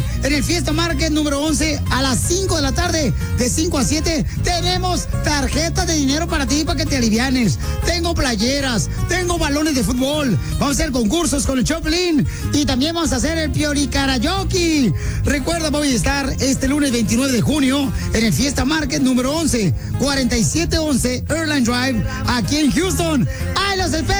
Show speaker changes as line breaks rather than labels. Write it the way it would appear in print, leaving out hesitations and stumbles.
Houston, en el Fiesta Market número 11 a las 5 de la tarde, de 5 a 7. Tenemos tarjetas de dinero para ti, para que te alivianes. Tengo playeras, tengo balones de fútbol. Vamos a hacer concursos con el Choplin y también vamos a hacer el Piori Karaoke. Recuerda, voy a estar este lunes 29 de junio en el Fiesta Market número 11, 4711 Airline Drive, aquí en Houston. ¡Ay, los espero!